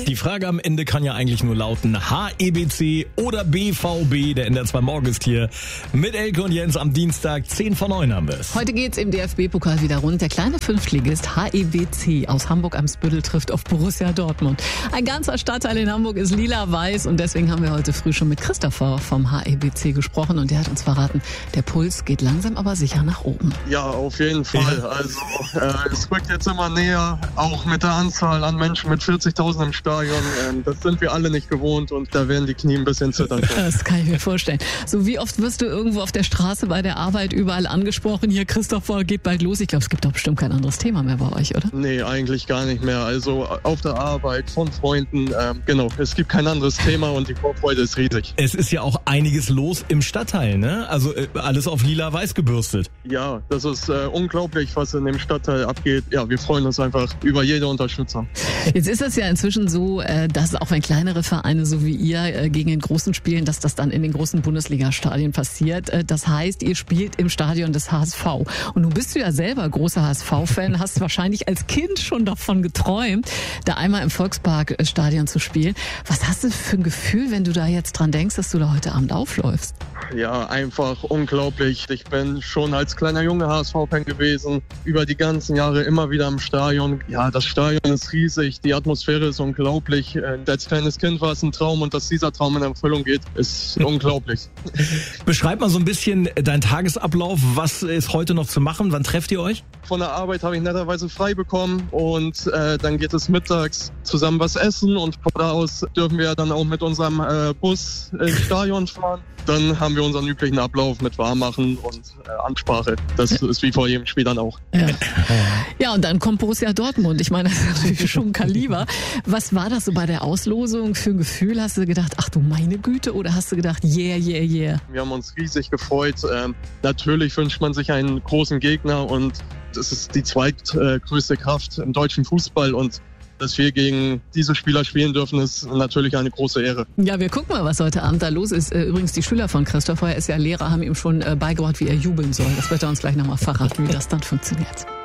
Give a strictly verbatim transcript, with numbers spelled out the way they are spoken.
Die Frage am Ende kann ja eigentlich nur lauten, H E B C oder B V B. Der N D R zwei Morgen ist hier mit Elke und Jens am Dienstag. zehn vor neun haben wir es. Heute geht's im D F B-Pokal wieder rund. Der kleine Fünftligist H E B C aus Hamburg-Eimsbüttel trifft auf Borussia Dortmund. Ein ganzer Stadtteil in Hamburg ist lila-weiß und deswegen haben wir heute früh schon mit Christopher vom H E B C gesprochen und der hat uns verraten, der Puls geht langsam aber sicher nach oben. Ja, auf jeden Fall. Ja. Also äh, es rückt jetzt immer näher, auch mit der Anzahl an Menschen mit vierzigtausend im Stadion. Ähm, das sind wir alle nicht gewohnt und da werden die Knie ein bisschen zittern. Das kann ich mir vorstellen. So, wie oft wirst du irgendwo auf der Straße, bei der Arbeit, überall angesprochen? Hier, Christopher, geht bald los. Ich glaube, es gibt doch bestimmt kein anderes Thema mehr bei euch, oder? Nee, eigentlich gar nicht mehr. Also auf der Arbeit, von Freunden, ähm, genau. Es gibt kein anderes Thema und die Vorfreude ist riesig. Es ist ja auch einiges los im Stadtteil, ne? Also äh, alles auf lila-weiß gebürstet. Ja, das ist äh, unglaublich, was in dem Stadtteil abgeht. Ja, wir freuen uns einfach über jede Unterstützung. Jetzt ist es ja inzwischen so, dass auch wenn kleinere Vereine so wie ihr gegen den Großen spielen, dass das dann in den großen Bundesliga-Stadien passiert. Das heißt, ihr spielt im Stadion des H S V. Und nun bist du ja selber großer H S V-Fan, hast wahrscheinlich als Kind schon davon geträumt, da einmal im Volksparkstadion zu spielen. Was hast du für ein Gefühl, wenn du da jetzt dran denkst, dass du da heute Abend aufläufst? Ja, einfach unglaublich. Ich bin schon als kleiner Junge H S V-Fan gewesen, über die ganzen Jahre immer wieder im Stadion. Ja, das Stadion ist riesig, die Atmosphäre ist unglaublich. Als kleines Kind war es ein Traum und dass dieser Traum in Erfüllung geht, ist unglaublich. Beschreib mal so ein bisschen deinen Tagesablauf. Was ist heute noch zu machen? Wann trefft ihr euch? Von der Arbeit habe ich netterweise frei bekommen und äh, dann geht es mittags zusammen was essen und von da aus dürfen wir dann auch mit unserem äh, Bus ins Stadion fahren. Dann haben wir unseren üblichen Ablauf mit Warmmachen und äh, Ansprache. Das ist wie vor jedem Spiel dann auch. Ja. Ja, und dann kommt Borussia Dortmund. Ich meine, das ist natürlich schon ein Kaliber. Was war das so bei der Auslosung für ein Gefühl? Hast du gedacht, ach du meine Güte, oder hast du gedacht, yeah, yeah, yeah? Wir haben uns riesig gefreut. Ähm, natürlich wünscht man sich einen großen Gegner und das ist die zweitgrößte Kraft im deutschen Fußball und dass wir gegen diese Spieler spielen dürfen, ist natürlich eine große Ehre. Ja, wir gucken mal, was heute Abend da los ist. Übrigens, die Schüler von Christopher, er ist ja Lehrer, haben ihm schon beigebracht, wie er jubeln soll. Das wird er uns gleich nochmal verraten, wie das dann funktioniert.